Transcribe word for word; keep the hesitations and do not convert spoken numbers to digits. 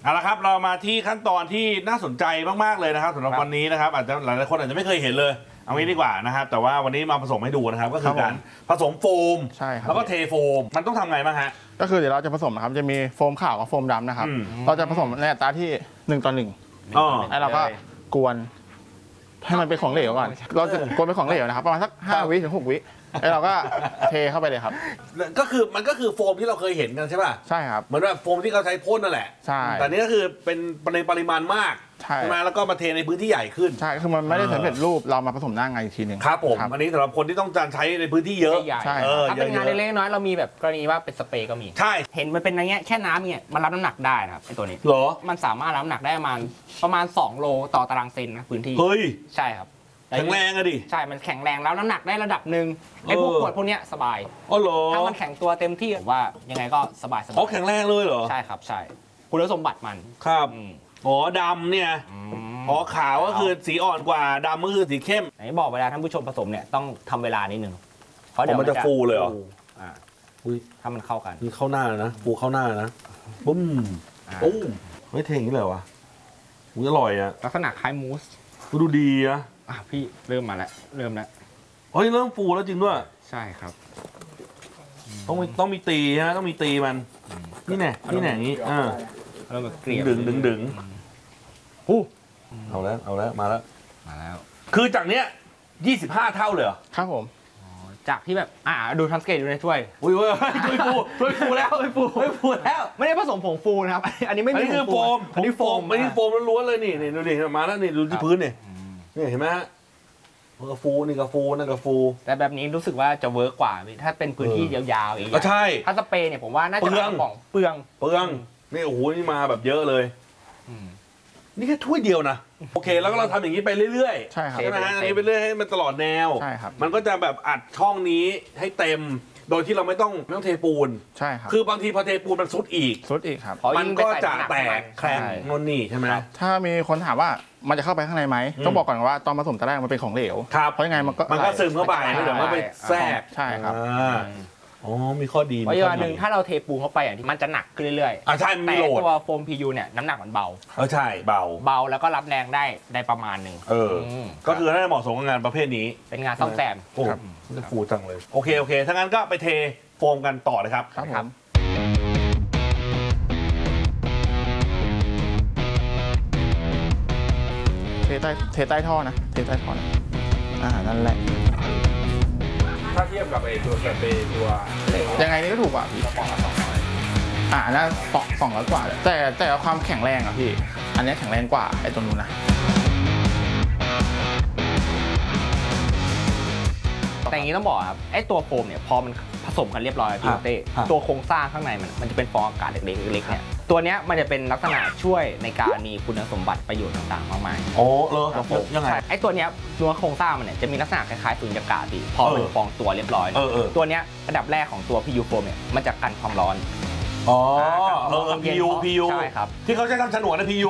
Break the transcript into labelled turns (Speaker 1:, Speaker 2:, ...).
Speaker 1: เอาละครับเรามาที่ขั้นตอนที่น่าสนใจมากๆเลยนะครับสำหรับวันนี้นะครับอาจจะหลายๆคนอาจจะไม่เคยเห็นเลยเอางี้ดีกว่านะครับแต่ว่าวันนี้มาผสมให้ดูนะครับก็คือการผสมโฟม
Speaker 2: ใช่ครับ
Speaker 1: แล้วก็เทโฟมมันต้องทำไงบ้างฮะ
Speaker 2: ก็คือเดี๋ยวเราจะผสมนะครับจะมีโฟมขาวกับโฟมดำนะครับเราจะผสมในอัตราที่หนึ่งต่อหนึ่งแล้วเราก็กวนให้มันเป็นของเหลวก่อนเราจะกวนเป็นของเหลวนะครับประมาณสักห้าวิถึงหกวิแล้วเราก็เทเข้าไปเลยครับ
Speaker 1: ก็คือมันก็คือโฟมที่เราเคยเห็นกันใช่ป่ะ
Speaker 2: ใช่ครับ
Speaker 1: เหมือนแบบโฟมที่เขาใช้พ่นนั่นแหละ
Speaker 2: ใช่
Speaker 1: แต่นี้ก็คือเป็นปริมาณมากใช่ไหมแล้วก็มาเทในพื้นที่ใหญ่ขึ้น
Speaker 2: ใช่คือมันไม่ได้สำเร็จรูปเรามาผสมหน้างานอีกทีหนึ่ง
Speaker 1: ครับผมอันนี้สำหรับคนที่ต้องการใช้ในพื้นที่เยอะ
Speaker 2: ใช่
Speaker 3: ถ้าเป็นงานเล็กๆน้อยเรามีแบบกรณีว่าเป็นสเปรย์ก็มี
Speaker 1: ใช่
Speaker 3: เห็นมันเป็นอย่างเงี้ยแค่น้ำเนี่ยมันรับน้ำหนักได้นะครับไอตัวนี้
Speaker 1: หรอ
Speaker 3: มันสามารถรับน้ำหนักได้ประมาณประมาณสองโลต่อตารางเซนนะพื้นที่
Speaker 1: เฮ้ย
Speaker 3: ใช่ครับ
Speaker 1: แข็งแรงอะดิ
Speaker 3: ใช่มันแข็งแรงแล้วน้ำหนักได้ระดับหนึ่งไอ้พวกขวดพวกเนี้ยสบาย
Speaker 1: อ๋อเหรอ
Speaker 3: ถ้ามันแข็งตัวเต็มที่ว่ายังไงก็สบายสบาย
Speaker 1: อ๋อแข็งแรงเลยเหรอ
Speaker 3: ใช่ครับใช่คุณสมบัติมัน
Speaker 1: ครับอ๋อดำเนี่ยอ๋อขาวก็คือสีอ่อนกว่าดำก็คือสีเข้ม
Speaker 3: ไหนบอกเวลาท่านผู้ชมผสมเนี่ยต้องทำเวลานิดนึง
Speaker 1: เพราะเดี๋ยวมันจะฟูเลยเหรอ
Speaker 3: อ่าถ้ามันเข้ากัน
Speaker 1: นี่เข้าหน้านะฟูเข้าหน้านะปุ้มโอ้ไม่เทอย่างนี้เลยวะอุ้ยอร่อยอะ
Speaker 3: ลักษณะคล้ายมูส
Speaker 1: ดูดีอะ
Speaker 3: อ่ะพี่เริ่มมาแล้วเริ่มแล้ว
Speaker 1: เฮ้ยเริ่มฟูแล้วจริงด้วย
Speaker 3: ใช่ครับ
Speaker 1: ต้องมีต้องมีตีฮะต้องมีตีมันนี่แน่นี่แน่นี้อ่า
Speaker 3: เริ่มเกลี่ย
Speaker 1: ดึงดึงดึง
Speaker 3: ฮู้
Speaker 1: เอาแล้วเอาแล้วมาแล้ว
Speaker 3: มาแล้ว
Speaker 1: คือจากเนี้ยยี่สิบห้าเท่าเลยเหรอ
Speaker 2: ครับผม
Speaker 3: จากที่แบบอ่าดูทันสเกตอยู่ในถ้วย
Speaker 1: อุ้ยเว้ยถ้วยฟูถ้วยฟูแล้วถ้วยฟูถ้วยฟูแล้ว
Speaker 3: ไม่ได้ผสมผงฟูนะครับอันนี้ไม่มี
Speaker 1: อันนี้คือโฟมอันนี้โฟมอันนี้โฟมล้วนๆเลยนี่นี่ดูดิมาแล้วนี่ดูที่พื้นนี่นี่เห็นไหมฮะมันก็ฟูนี่ก็ฟูนั่นก็ฟู
Speaker 3: แต่แบบนี้รู้สึกว่าจะเวิร์กกว่าถ้าเป็นพื้นที่ยาวๆอย่าง
Speaker 1: นี้ใช่
Speaker 3: ถ้าสเปรย์เนี่ยผมว่าน่าจะกระป๋องเปลือง
Speaker 1: เปลืองนี่โอ้โหนี่มาแบบเยอะเลยนี่แค่ถ้วยเดียวนะโอเคแล้วก็เราทำอย่างนี้ไปเรื่อย
Speaker 2: ๆใช่ครับ
Speaker 1: ใช่ไหมฮะอันนี้ไปเรื่อยให้มันตลอดแนว
Speaker 2: ใช่ครับ
Speaker 1: มันก็จะแบบอัดช่องนี้ให้เต็มโดยที่เราไม่ต้องไม่ต้องเทปูน
Speaker 2: ใช่ครับ
Speaker 1: คือบางทีพอเทปูนมันซุดอีก
Speaker 2: ซุดอีกครับ
Speaker 1: มันก็จะแตกแคลงนนนี่ใช่ไหม
Speaker 2: ถ้ามีคนถามว่ามันจะเข้าไปข้างในไหมต้องบอกก่อนว่าตอนผสมตอนแรกมันเป็นของเหลวเพราะยังไงมันก็
Speaker 1: มันก็ซึมเข้าไปเดี๋ยวมันไปแทรก
Speaker 2: ใช่ครับ
Speaker 1: อ๋อมีข้อดี
Speaker 3: เพราะอย่างหนึ่งถ้าเราเทปูนเข้าไปอย่างที่มันจะหนักขึ้นเรื่อย
Speaker 1: ๆอ่าใช่
Speaker 3: แต่ตัวโฟม พี ยู เนี่ยน้ำหนักมันเบา
Speaker 1: เออใช่เบา
Speaker 3: เบาแล้วก็รับแรงได้ได้ประมาณหนึ่ง
Speaker 1: เออก็คือน่าจะเหมาะสมกับงานประเภทนี้
Speaker 3: เป็นงานซ่อมแซม
Speaker 1: โอ้จะฟูจังเลยโอเคโอเคถ้างั้นก็ไปเทโฟมกันต่อเลยครับ
Speaker 2: ครับเทใต้เทใต้ท่อนะเทใต้ท่อนะอ่านั่นแหละ
Speaker 1: ถ้าเทียบกับไอ้ตัวสเปรย์ตัว
Speaker 2: ยังไงนี่ก็ถูกกว่าพี่อ่าน่าสองสองร้อยกว่าแต่แต่ความแข็งแรงอ่ะพี่อันนี้แข็งแรงกว่าไอ้ตัวนู้นนะ
Speaker 3: แต่อย่างนี้ต้องบอกครับไอ้ตัวโฟมเนี่ยพอมันผสมกันเรียบร้อยพี่เต้ตัวโครงสร้างข้างในมันมันจะเป็นฟองอากาศเล็กๆเล็กๆเนี่ยตัวนี้มันจะเป็นลักษณะช่วยในการมีคุณสมบัติประโยชน์ต่างๆมากมาย
Speaker 1: โอ้เลยยังไง
Speaker 3: ไอ้ตัวนี้ตัวโครงสร้างมันเนี่ยจะมีลักษณะคล้ายๆสุญญากาศดีพอมันฟองตัวเรียบร้อยตัวนี้ระดับแรกของตัว พี ยู โฟมเนี่ยมันจะกันความร้อน
Speaker 1: อ๋อเออ พี ยู พี ยู
Speaker 3: ใช่ครับ
Speaker 1: ที่เขาใช้ทำฉนวนนะ พี ยู